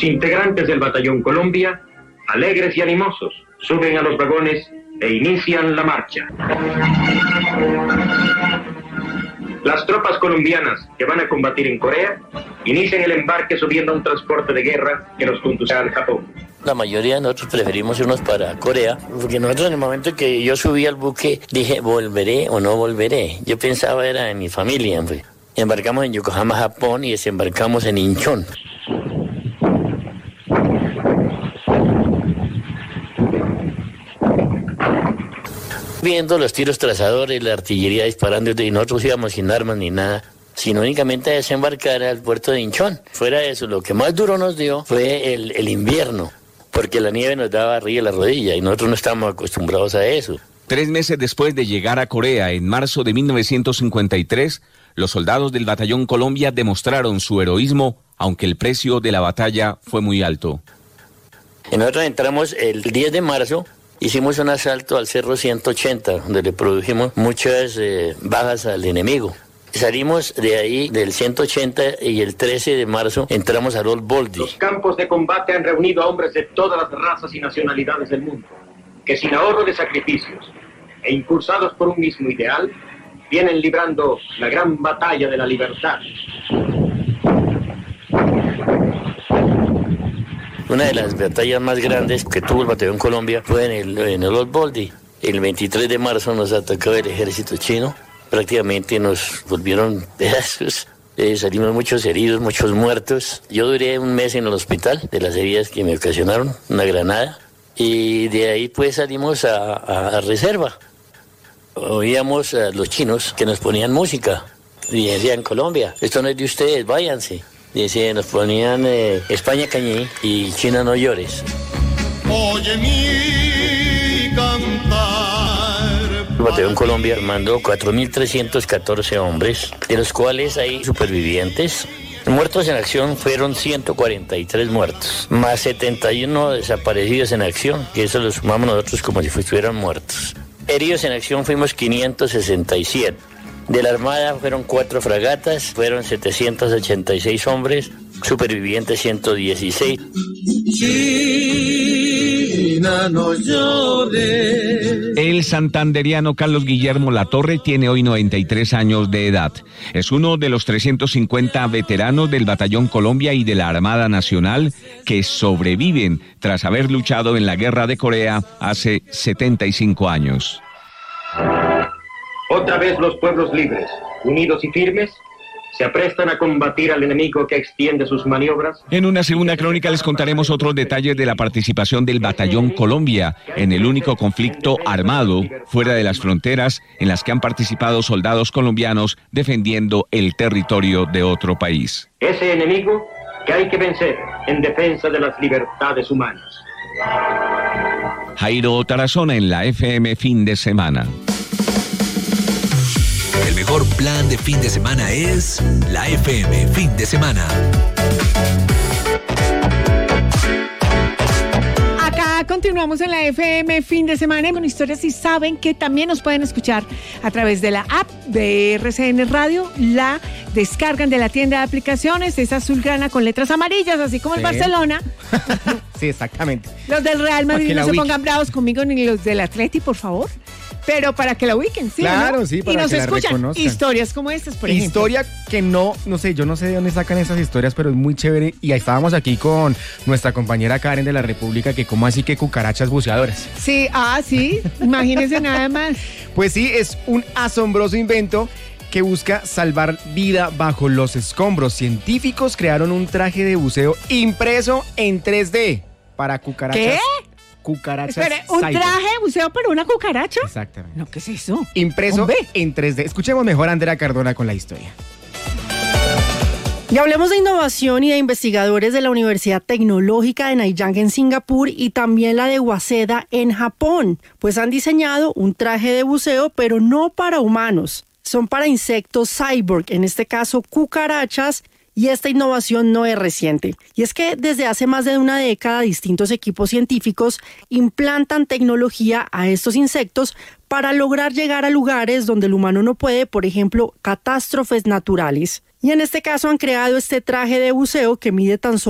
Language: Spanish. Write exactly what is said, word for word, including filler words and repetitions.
Los integrantes del Batallón Colombia, alegres y animosos, suben a los vagones e inician la marcha. Las tropas colombianas que van a combatir en Corea inician el embarque subiendo a un transporte de guerra que los conducirá al Japón. La mayoría de nosotros preferimos irnos para Corea, porque nosotros en el momento que yo subí al buque dije, ¿volveré o no volveré? Yo pensaba era en mi familia. Pues. Embarcamos en Yokohama, Japón, y desembarcamos en Incheon. Viendo los tiros trazadores, la artillería disparando, y nosotros íbamos sin armas ni nada, sino únicamente a desembarcar al puerto de Incheon. Fuera de eso, lo que más duro nos dio fue el, el invierno, porque la nieve nos daba arriba de la rodilla y nosotros no estábamos acostumbrados a eso. Tres meses después de llegar a Corea, en marzo de mil novecientos cincuenta y tres, los soldados del Batallón Colombia demostraron su heroísmo, aunque el precio de la batalla fue muy alto. Y nosotros entramos el diez de marzo, hicimos un asalto al Cerro ciento ochenta, donde le produjimos muchas eh, bajas al enemigo. Salimos de ahí del ciento ochenta y el trece de marzo entramos a Old Baldy. Los campos de combate han reunido a hombres de todas las razas y nacionalidades del mundo, que sin ahorro de sacrificios e impulsados por un mismo ideal, vienen librando la gran batalla de la libertad. Una de las batallas más grandes que tuvo el Batallón Colombia fue en el, en el Old Baldy. El veintitrés de marzo nos atacó el ejército chino. Prácticamente nos volvieron pedazos. Eh, salimos muchos heridos, muchos muertos. Yo duré un mes en el hospital de las heridas que me ocasionaron, una granada. Y de ahí pues salimos a, a, a reserva. Oíamos a los chinos que nos ponían música. Y decían, Colombia, esto no es de ustedes, váyanse. Dice, nos ponían eh, España Cañí y China no llores. Oye mi cantar. El Batallón Colombia mandó cuatro mil trescientos catorce hombres, de los cuales hay supervivientes. Muertos en acción fueron ciento cuarenta y tres muertos, más setenta y uno desaparecidos en acción, que eso lo sumamos nosotros como si estuvieran muertos. Heridos en acción fuimos quinientos sesenta y siete. De la Armada fueron cuatro fragatas, fueron setecientos ochenta y seis hombres, supervivientes ciento dieciséis. China no llore. El santanderiano Carlos Guillermo Latorre tiene hoy noventa y tres años de edad. Es uno de los trescientos cincuenta veteranos del Batallón Colombia y de la Armada Nacional que sobreviven tras haber luchado en la Guerra de Corea hace setenta y cinco años. Otra vez los pueblos libres, unidos y firmes, se aprestan a combatir al enemigo que extiende sus maniobras. En una segunda crónica les contaremos otros detalles de la participación del Batallón Colombia en el único conflicto armado fuera de las fronteras en las que han participado soldados colombianos defendiendo el territorio de otro país. Ese enemigo que hay que vencer en defensa de las libertades humanas. Jairo Tarazona en la F M Fin de Semana. El mejor plan de fin de semana es la F M Fin de Semana. Acá continuamos en la F M Fin de Semana con historias y saben que también nos pueden escuchar a través de la app de R C N Radio. La descargan de la tienda de aplicaciones, es azulgrana con letras amarillas, así como sí. El Barcelona. Sí, exactamente. Los del Real Madrid no se pongan bravos conmigo ni los del Atleti, por favor. Pero para que la ubiquen, ¿sí? Claro, ¿no? sí, para y nos que la escuchan reconozcan. Historias como estas, por ejemplo. Historia que no, no sé, yo no sé de dónde sacan esas historias, pero es muy chévere. Y ahí estábamos aquí con nuestra compañera Karen de la República, que como así que cucarachas buceadoras. Sí, ah, sí, imagínense nada más. Pues sí, es un asombroso invento que busca salvar vida bajo los escombros. Científicos crearon un traje de buceo impreso en tres D para cucarachas. ¿Qué? Cucarachas. Espere, ¿un cyber. traje de buceo para una cucaracha? Exactamente. No, ¿qué es eso? Impreso ¿Hombre? en tres D. Escuchemos mejor a Andrea Cardona con la historia. Y hablemos de innovación y de investigadores de la Universidad Tecnológica de Nanyang en Singapur y también la de Waseda en Japón, pues han diseñado un traje de buceo, pero no para humanos. Son para insectos cyborg, en este caso cucarachas, y esta innovación no es reciente. Y es que desde hace más de una década distintos equipos científicos implantan tecnología a estos insectos para lograr llegar a lugares donde el humano no puede, por ejemplo, catástrofes naturales. Y en este caso han creado este traje de buceo que mide tan solo